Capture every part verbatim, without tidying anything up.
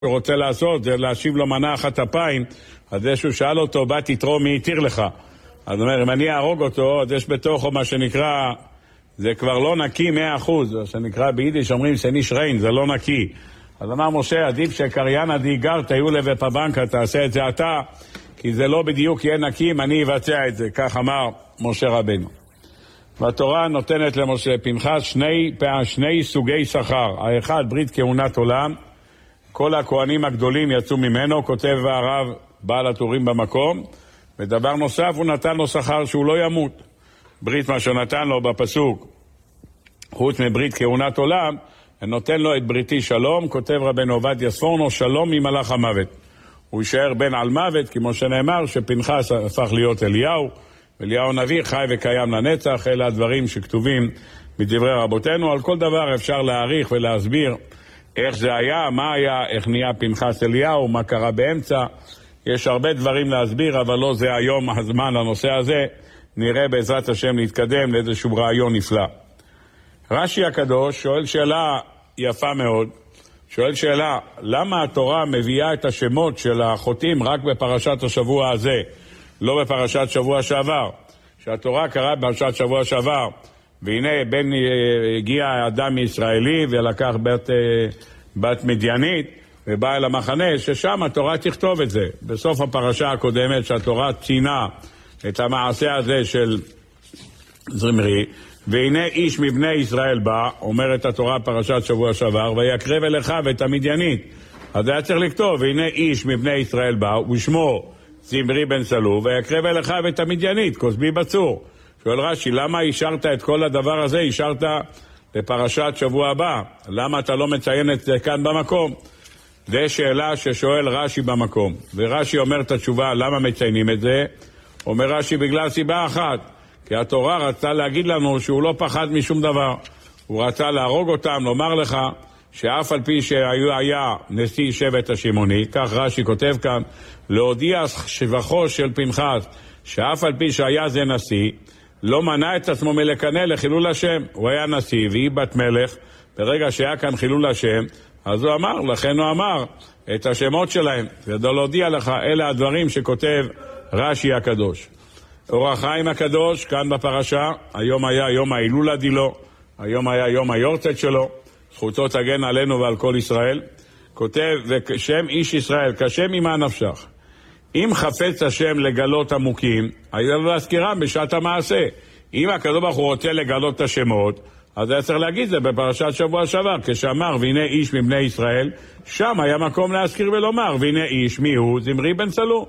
הוא רוצה לעשות, זה להשיב לו מנה אחת אפיים. אז זה שהוא שאל אותו, בא תתרו מי יתיר לך. אז הוא אומר, אם אני אהרוג אותו, אז יש בתוכו מה שנקרא, זה כבר לא נקי מאה אחוז, זה שנקרא ביידיש, אומרים שניש ריין, זה לא נקי. אז אמר משה, עדיף שקריאנה דיגר, תהיו לב בפבנקה, תעשה את זה אתה, כי זה לא בדיוק יהיה נקי אם אני אבצע את זה, כך אמר משה רבנו. והתורה נותנת למשה פנחס שני, שני סוגי שכר. האחד, ברית כהונת עולם, כל הכהנים הגדולים יצאו ממנו, כותב הרב בעל הטורים במקום, ודבר נוסף, הוא נתן לו שכר שהוא לא ימות. ברית מה שנתן לו בפסוק, חוץ מברית כהונת עולם, נותן לו את בריתי שלום, כותב רבנו עובדיה ספורנו, שלום ממלאך המוות. הוא יישאר בן על מוות, כמו שנאמר, שפנחס הפך להיות אליהו, אליהו נביא חי וקיים לנצח. אלה הדברים שכתובים מדברי רבותינו. על כל דבר אפשר להעריך ולהסביר איך זה היה, מה היה, איך נהיה פנחס אליהו, מה קרה באמצע. יש הרבה דברים להסביר, אבל לא זה היום הזמן לנושא הזה. נראה בעזרת השם להתקדם לאיזשהו רעיון נפלא. רש"י הקדוש שואל שאלה יפה מאוד. שואל שאלה, למה התורה מביאה את השמות של החוטאים רק בפרשת השבוע הזה, לא בפרשת שבוע שעבר? שהתורה קראה בפרשת שבוע שעבר, והנה בן הגיע אדם ישראלי ולקח בת, בת מדיינית ובא אל המחנה, ששם התורה תכתוב את זה. בסוף הפרשה הקודמת שהתורה ציינה את המעשה הזה של זמרי, והנה איש מבני ישראל בא, אומרת התורה פרשת שבוע שעבר, ויקרב אליך ואת המדיינית. אז היה צריך לכתוב, והנה איש מבני ישראל בא, ושמו זמרי בן סלו, ויקרב אליך ואת המדיינית, כוסבי בצור. שואל רש"י, למה אישרת את כל הדבר הזה? אישרת לפרשת שבוע הבא. למה אתה לא מציין את זה כאן במקום? זה שאלה ששואל רש"י במקום. ורש"י אומר את התשובה, למה מציינים את זה? אומר רש"י, בגלל סיבה אחת. כי התורה רצתה להגיד לנו שהוא לא פחד משום דבר. הוא רצה להרוג אותם, לומר לך שאף על פי שהיה נשיא שבט השמעוני, כך רש"י כותב כאן, להודיע שבחו של פנחס, שאף על פי שהיה זה נשיא, לא מנע את עצמו מלקנא לחילול השם. הוא היה נשיא והיא בת מלך, ברגע שהיה כאן חילול השם, אז הוא אמר, לכן הוא אמר את השמות שלהם, כדי להודיע לך, אלה הדברים שכותב רש"י הקדוש. אור החיים הקדוש, כאן בפרשה, היום היה יום ההילולה דילו, היום היה יום היורצייט שלו, זכותו תגן עלינו ועל כל ישראל, כותב, ושם איש ישראל, כשם עמה נפשך. אם חפץ השם לגלות עמוקים, היה לו להזכירם בשעת המעשה. אם הקדוש ברוך הוא רוצה לגלות את השמות, אז היה צריך להגיד זה בפרשת שבוע שעבר, כשאמר, והנה איש מבני ישראל, שם היה מקום להזכיר ולומר, והנה איש, מי הוא? זמרי בן סלו.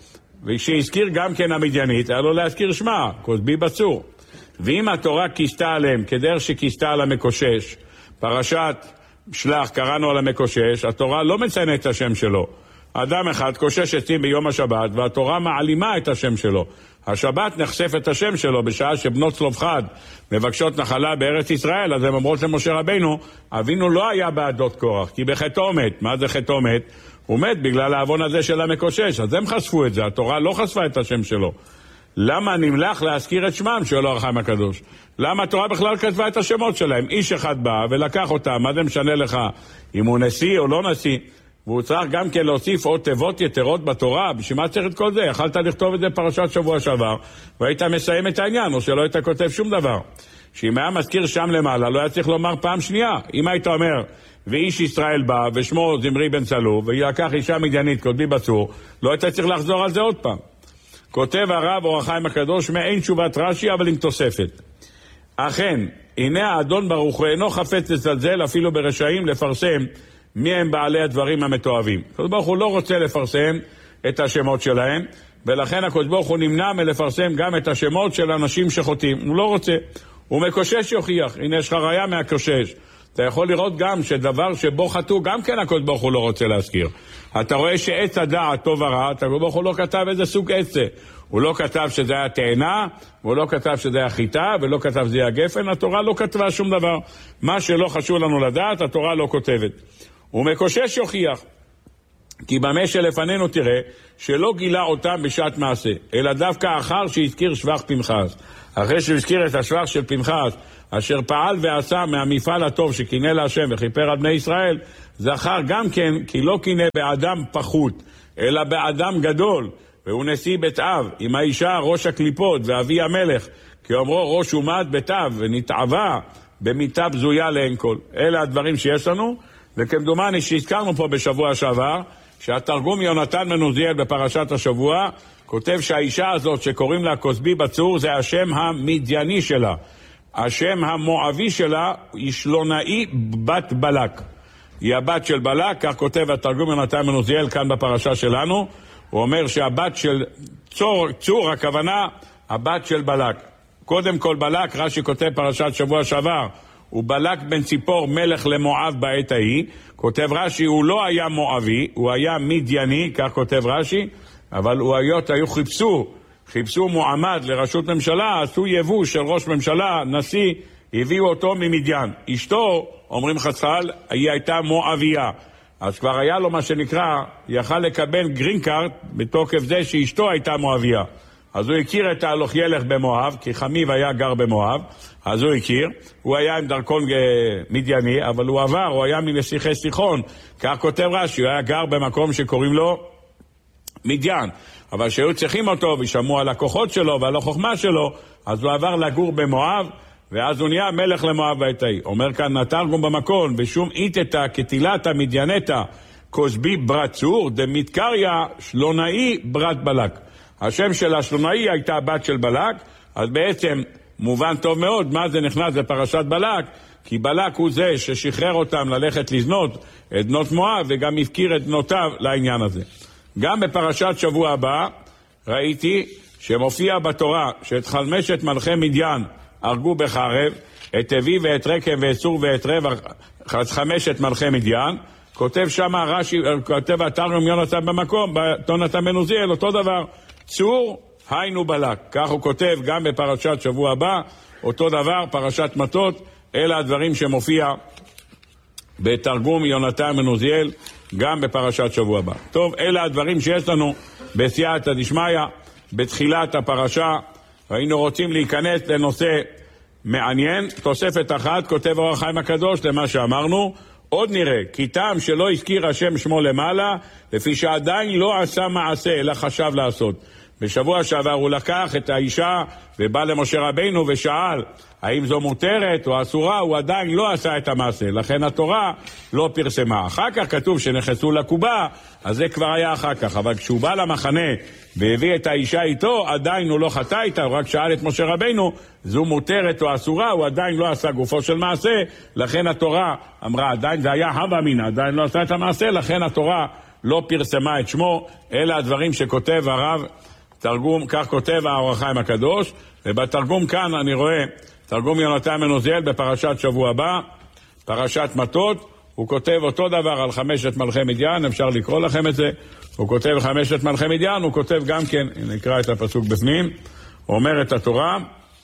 וכשהזכיר גם כן המדיינית, היה לו להזכיר שמה, כוסבי בצור. ואם התורה כיסתה עליהם, כדרך שכיסתה על המקושש, פרשת שלח קראנו על המקושש, התורה לא מציינת את השם שלו. אדם אחד קושש עצים ביום השבת, והתורה מעלימה את השם שלו. השבת נחשף את השם שלו בשעה שבנות צלופחד מבקשות נחלה בארץ ישראל, אז הן אומרות למשה רבינו, אבינו לא היה בעדות קורח, כי בחטאו מת. מה זה חטאו מת? הוא מת בגלל העוון הזה של המקושש, אז הם חשפו את זה, התורה לא חשפה את השם שלו. למה נמלך להזכיר את שמם? שואל אור החיים הקדוש. למה התורה בכלל כתבה את השמות שלהם? איש אחד בא ולקח אותם, מה זה משנה לך אם הוא נשיא או לא נשיא? והוא צריך גם כן להוסיף עוד תיבות יתרות בתורה. בשביל מה צריך את כל זה? יכלת לכתוב את זה פרשת שבוע שעבר והיית מסיים את העניין, או שלא היית כותב שום דבר. שאם היה מזכיר שם למעלה לא היה צריך לומר פעם שנייה. אם היית אומר ואיש ישראל בא ושמו זמרי בן סלו ויקח אישה מדיינית כותבי בצור, לא היית צריך לחזור על זה עוד פעם. כותב הרב אור החיים הקדוש מעין תשובת רש"י אבל עם תוספת. אכן, הנה האדון ברוך הוא אינו חפץ לזלזל אפילו ברשעים לפרסם מי הם בעלי הדברים המתועבים. הקדוש ברוך הוא לא רוצה לפרסם את השמות שלהם, ולכן הקדוש ברוך הוא נמנע מלפרסם גם את השמות של אנשים שחוטאים. הוא לא רוצה. הוא מקושש יוכיח. הנה יש לך ראיה מהקושש. אתה יכול לראות גם שדבר שבו חטאו, גם כן הקדוש ברוך הוא לא רוצה להזכיר. אתה רואה שעץ הדעת טוב ורע, הקדוש ברוך הוא לא כתב איזה סוג עץ זה. הוא לא כתב שזה היה תאנה, הוא לא כתב שזה היה חיטה, ולא כתב שזה היה גפן. התורה לא כתבה שום דבר. מה שלא חשוב לנו לדעת, התורה לא כותבת. הוא מקושש יוכיח. כי במה שלפנינו תראה שלא גילה אותם בשעת מעשה, אלא דווקא אחר שהזכיר שבח פנחס. אחרי שהוא הזכיר את השבח של פנחס, אשר פעל ועשה מהמפעל הטוב שקינא להשם וכיפר על בני ישראל, זכר גם כן כי לא קינא באדם פחות, אלא באדם גדול, והוא נשיא בית אב, עם האישה ראש הקליפות ואבי המלך, כי אומרו ראש אומת בית אב, ונתעבה במיטה בזויה לעין כל. אלה הדברים שיש לנו, וכמדומני שהזכרנו פה בשבוע שעבר, שהתרגום יונתן בן עוזיאל בפרשת השבוע, כותב שהאישה הזאת שקוראים לה כוסבי בצור, זה השם המדייני שלה. השם המואבי שלה היא שלונאי בת בלק. היא הבת של בלק, כך כותב התרגום יונתן בן עוזיאל כאן בפרשה שלנו. הוא אומר שהבת של צור, צור הכוונה, הבת של בלק. קודם כל בלק, רש"י כותב פרשת שבוע שעבר, הוא בלק בן ציפור מלך למואב בעת ההיא. כותב רש"י, הוא לא היה מואבי, הוא היה מדייני, כך כותב רש"י, אבל הוא היות היו חיפשו, חיפשו מועמד לראשות ממשלה, עשו יבוא של ראש ממשלה, נשיא, הביאו אותו ממדיין. אשתו, אומרים חז"ל, היא הייתה מואביה. אז כבר היה לו מה שנקרא, יכל לקבל גרין קארד בתוקף זה שאשתו הייתה מואביה. אז הוא הכיר את ההלוך ילך במואב, כי חמיב היה גר במואב, אז הוא הכיר. הוא היה עם דרכון מדייני, אבל הוא עבר, הוא היה מנסיכי סיחון. כך כותב רש"י, הוא היה גר במקום שקוראים לו מדיין. אבל שהיו צריכים אותו וישמעו על הכוחות שלו ועל החוכמה שלו, אז הוא עבר לגור במואב, ואז הוא נהיה מלך למואב בעת ההיא. אומר כאן התרגום במקום, ושום איתתה כתילתה מדיינתה כוסבי ברת צור, דמתקריה שלונאי ברת בלק. השם של השלונאי הייתה בת של בלק, אז בעצם מובן טוב מאוד מה זה נכנס לפרשת בלק, כי בלק הוא זה ששחרר אותם ללכת לזנות את בנות מואב, וגם הפקיר את בנותיו לעניין הזה. גם בפרשת שבוע הבא ראיתי שמופיע בתורה שאת חמשת מלכי מדיין הרגו בחרב, את אבי ואת רקם ואת צור ואת רב, חמשת מלכי מדיין. כותב שם רש"י, כותב התרגום יונתן במקום, יונתן בן עוזיאל, אותו דבר, צור היינו בלק. כך הוא כותב גם בפרשת שבוע הבא, אותו דבר, פרשת מטות. אלה הדברים שמופיע בתרגום יונתן בן עוזיאל גם בפרשת שבוע הבא. טוב, אלה הדברים שיש לנו בסייעתא דשמיא בתחילת הפרשה. היינו רוצים להיכנס לנושא מעניין. תוספת אחת, כותב אור החיים הקדוש למה שאמרנו, עוד נראה, כי טעם שלא הזכיר השם שמו למעלה, לפי שעדיין לא עשה מעשה, אלא חשב לעשות. בשבוע שעבר הוא לקח את האישה ובא למשה רבינו ושאל, האם זו מותרת או אסורה, הוא עדיין לא עשה את המעשה, לכן התורה לא פרסמה. אחר כך כתוב שנכנסו לקובה, אז זה כבר היה אחר כך, אבל כשהוא בא למחנה והביא את האישה איתו, עדיין הוא לא חטא איתה, הוא רק שאל את משה רבינו, זו מותרת או אסורה, הוא עדיין לא עשה גופו של מעשה, לכן התורה אמרה, עדיין זה היה הווה אמינא, עדיין לא עשה את המעשה, לכן התורה לא פרסמה את שמו. אלה הדברים שכותב הרב תרגום, כך כותב האור החיים הקדוש, ובתרגום כאן אני רואה תרגום יונתן בן עוזיאל בפרשת שבוע הבא, פרשת מטות, הוא כותב אותו דבר על חמשת מלכי מדיין, אפשר לקרוא לכם את זה, הוא כותב חמשת מלכי מדיין, הוא כותב גם כן, נקרא את הפסוק בפנים, הוא אומר את התורה,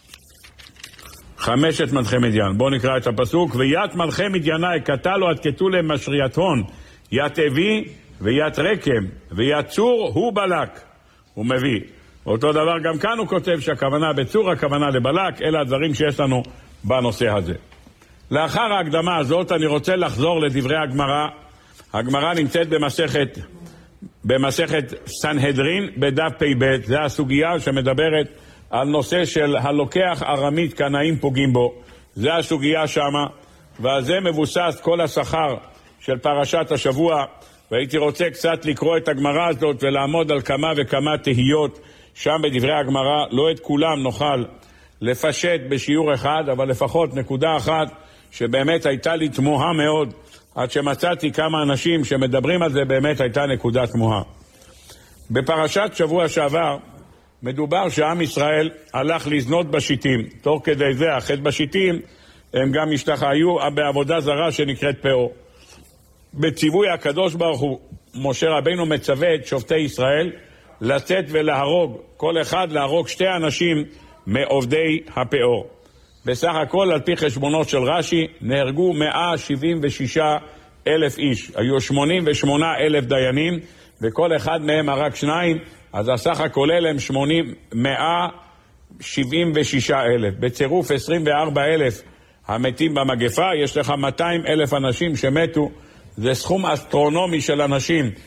חמשת מלכי מדיין, בואו נקרא את הפסוק, וית מלכי מדייני קטע לו עד כתו להם משריית הון, ית אבי וית רקם וית צור הוא בלק. הוא מביא. אותו דבר גם כאן הוא כותב שהכוונה בצור, הכוונה לבלק. אלה הדברים שיש לנו בנושא הזה. לאחר ההקדמה הזאת אני רוצה לחזור לדברי הגמרא. הגמרא נמצאת במסכת, במסכת סנהדרין בדף פ"ב. זה הסוגיה שמדברת על נושא של הלוקח ארמית קנאים פוגעים בו. זה הסוגיה שמה, ועל זה מבוסס כל השכר של פרשת השבוע. והייתי רוצה קצת לקרוא את הגמרא הזאת ולעמוד על כמה וכמה תהיות שם בדברי הגמרא. לא את כולם נוכל לפשט בשיעור אחד, אבל לפחות נקודה אחת שבאמת הייתה לי תמוהה מאוד, עד שמצאתי כמה אנשים שמדברים על זה, באמת הייתה נקודה תמוהה. בפרשת שבוע שעבר מדובר שעם ישראל הלך לזנות בשיטים. תוך כדי זה, החטא בשיטים, הם גם השתחוו בעבודה זרה שנקראת פאור. בציווי הקדוש ברוך הוא, משה רבינו מצווה את שופטי ישראל לצאת ולהרוג, כל אחד להרוג שתי אנשים מעובדי הפאור. בסך הכל על פי חשבונות של רש"י נהרגו מאה שבעים ושישה אלף איש. היו שמונים ושמונה אלף דיינים, וכל אחד מהם הרג שניים, אז הסך הכולל הם שמונים, מאה שבעים ושישה אלף. בצירוף עשרים וארבעה אלף המתים במגפה, יש לך מאתיים אלף אנשים שמתו. זה סכום אסטרונומי של אנשים.